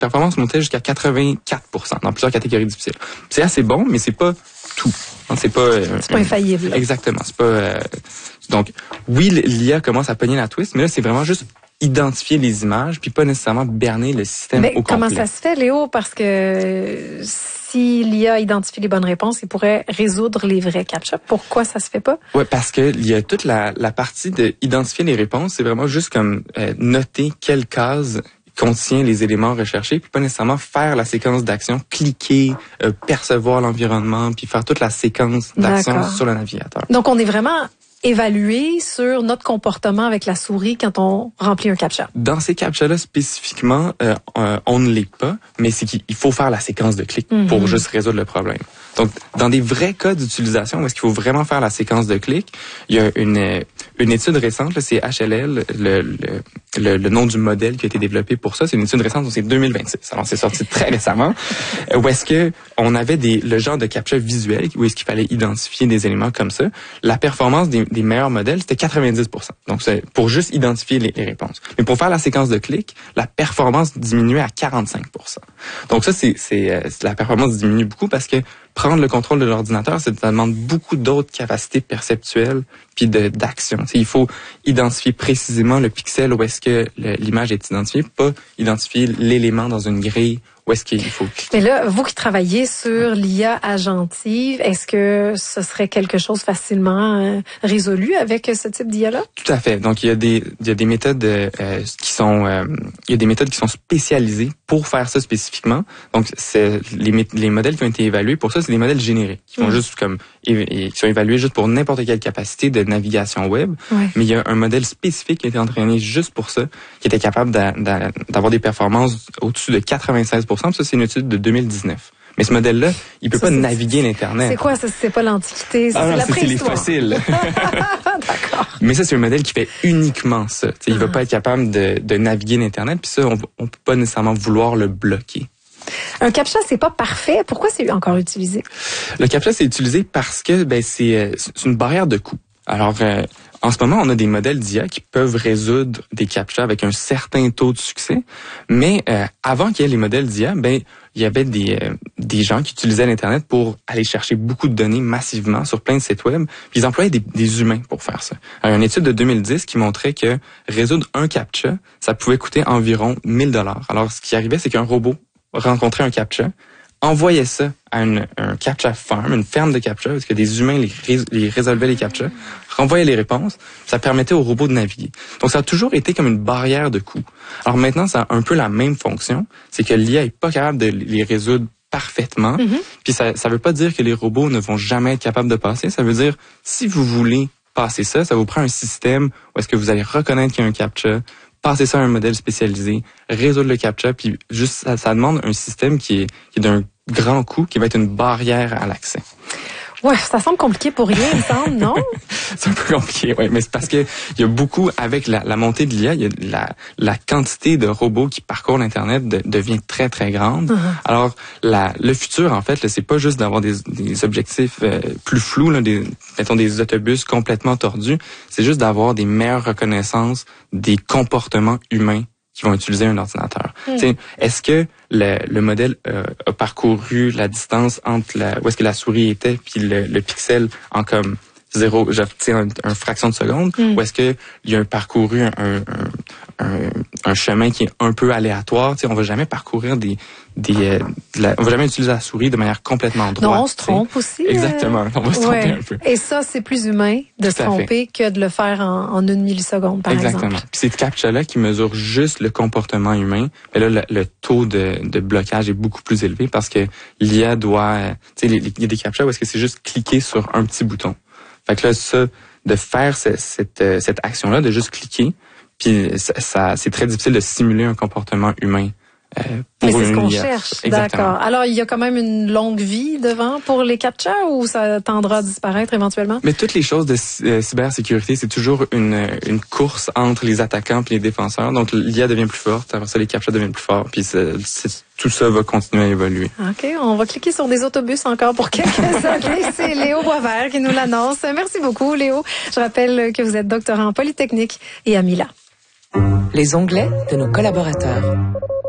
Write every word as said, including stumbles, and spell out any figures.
performance montait jusqu'à quatre-vingt-quatre pour cent dans plusieurs catégories difficiles. C'est assez bon, mais c'est pas tout. C'est pas... Euh, c'est pas un, infaillible. Exactement. C'est pas... Euh, donc, oui, l'I A commence à pogner la twist, mais là, c'est vraiment juste identifier les images, puis pas nécessairement berner le système mais au complet. Comment ça se fait, Léo? Parce que si l'I A identifie les bonnes réponses, il pourrait résoudre les vrais captcha. Pourquoi ça se fait pas? Oui, parce que il y a toute la, la partie de identifier les réponses, c'est vraiment juste comme euh, noter quelle case contient les éléments recherchés, puis pas nécessairement faire la séquence d'action, cliquer, euh, percevoir l'environnement, puis faire toute la séquence d'action sur le navigateur. Donc, on est vraiment évaluer sur notre comportement avec la souris quand on remplit un captcha. Dans ces captchas-là spécifiquement, euh, on ne l'est pas, mais c'est qu'il faut faire la séquence de clics mm-hmm. pour juste résoudre le problème. Donc, dans des vrais cas d'utilisation où est-ce qu'il faut vraiment faire la séquence de clics, il y a une une étude récente, là, c'est H L L, le, le, le, le nom du modèle qui a été développé pour ça. C'est une étude récente, donc c'est deux mille vingt-six. Alors, c'est sorti très récemment. Où est-ce que on avait des le genre de captcha visuel, où est-ce qu'il fallait identifier des éléments comme ça. La performance des, des meilleurs modèles, c'était quatre-vingt-dix pour cent. Donc, c'est pour juste identifier les, les réponses. Mais pour faire la séquence de clics, la performance diminuait à quarante-cinq pour cent. Donc ça, c'est, c'est la performance diminue beaucoup parce que prendre le contrôle de l'ordinateur, ça demande beaucoup d'autres capacités perceptuelles puis de d'action. Tu sais, il faut identifier précisément le pixel où est-ce que le, l'image est identifiée, pas identifier l'élément dans une grille où est-ce qu'il faut cliquer. Mais là, vous qui travaillez sur l'I A agentive, est-ce que ce serait quelque chose facilement euh, résolu avec ce type d'I A-là? Tout à fait. Donc, il y a des, il y a des méthodes euh, qui sont, euh, il y a des méthodes qui sont spécialisées pour faire ça spécifiquement. Donc, c'est les, les modèles qui ont été évalués pour ça, c'est des modèles génériques qui vont mmh. juste comme, et, et qui sont évalués juste pour n'importe quelle capacité de navigation web. Ouais. Mais il y a un modèle spécifique qui a été entraîné juste pour ça, qui était capable d'a, d'a, d'avoir des performances au-dessus de quatre-vingt-seize pour cent. Ça, c'est une étude de deux mille dix-neuf. Mais ce modèle-là, il peut ça, pas naviguer l'Internet. C'est quoi ça? C'est pas l'Antiquité, ça, ah, c'est non, la préhistoire. C'est les fossiles. D'accord. Mais ça, c'est un modèle qui fait uniquement ça. T'sais, il ah. va pas être capable de, de naviguer l'Internet, puis ça, on, on peut pas nécessairement vouloir le bloquer. Un captcha, c'est pas parfait. Pourquoi c'est encore utilisé? Le captcha, c'est utilisé parce que ben c'est, c'est une barrière de coût. Alors, euh, en ce moment, on a des modèles d'I A qui peuvent résoudre des captchas avec un certain taux de succès, mais euh, avant qu'il y ait les modèles d'I A, ben il y avait des euh, des gens qui utilisaient l'Internet pour aller chercher beaucoup de données massivement sur plein de sites web, puis ils employaient des, des humains pour faire ça. Alors, il y a une étude de deux mille dix qui montrait que résoudre un captcha, ça pouvait coûter environ mille dollars. Alors, ce qui arrivait, c'est qu'un robot rencontrait un captcha, envoyait ça à une, un captcha farm, une ferme de captcha, parce que des humains les, rés, les résolvaient les captchas, renvoyaient les réponses, ça permettait au robot de naviguer. Donc, ça a toujours été comme une barrière de coût. Alors maintenant, ça a un peu la même fonction, c'est que l'I A est pas capable de les résoudre parfaitement, mm-hmm. puis ça ça veut pas dire que les robots ne vont jamais être capables de passer, ça veut dire, si vous voulez passer ça, ça vous prend un système où est-ce que vous allez reconnaître qu'il y a un captcha, passer ça à un modèle spécialisé, résoudre le captcha, puis juste ça, ça demande un système qui est, qui est d'un grand coût, qui va être une barrière à l'accès. Ouais, ça semble compliqué pour rien, il me semble, non? C'est un peu compliqué, oui, mais c'est parce que il y a beaucoup, avec la, la montée de l'I A, il y a la, la quantité de robots qui parcourent l'Internet de, devient très, très grande. Uh-huh. Alors, la, le futur, en fait, là, c'est pas juste d'avoir des, des objectifs euh, plus flous, là, des, mettons des autobus complètement tordus, c'est juste d'avoir des meilleures reconnaissances des comportements humains qui vont utiliser un ordinateur. Mm. T'sais, est-ce que le, le modèle euh, a parcouru la distance entre la, où est-ce que la souris était puis le, le pixel en comme zéro, genre, un, un fraction de seconde, mm. ou est-ce que il y a un parcouru un, un, un, un chemin qui est un peu aléatoire. T'sais, on va jamais parcourir des des euh, de la, on va jamais utiliser la souris de manière complètement droite. Non, on se trompe t'sais. Aussi. Exactement, on va se tromper ouais. un peu. Et ça, c'est plus humain de Tout se tromper que de le faire en, en une milliseconde, par Exactement. exemple. Puis ces captchas-là qui mesurent juste le comportement humain, mais là, le, le taux de, de blocage est beaucoup plus élevé parce que l'I A doit, tu sais, il y a des captchas où est-ce que c'est juste cliquer sur un petit bouton. Fait que là, ça, de faire cette, cette, cette action-là, de juste cliquer, puis ça, ça, c'est très difficile de simuler un comportement humain. Euh, pour Mais c'est ce qu'on I A. cherche, Exactement. D'accord. Alors, il y a quand même une longue vie devant pour les captchas ou ça tendra à disparaître éventuellement? Mais toutes les choses de euh, cybersécurité, c'est toujours une, une course entre les attaquants et les défenseurs. Donc, l'I A devient plus forte, après ça, les captchas deviennent plus forts, puis c'est, c'est, tout ça va continuer à évoluer. OK, on va cliquer sur des autobus encore pour quelques années. C'est Léo Boisvert qui nous l'annonce. Merci beaucoup, Léo. Je rappelle que vous êtes doctorant en Polytechnique et à Mila. Les onglets de nos collaborateurs.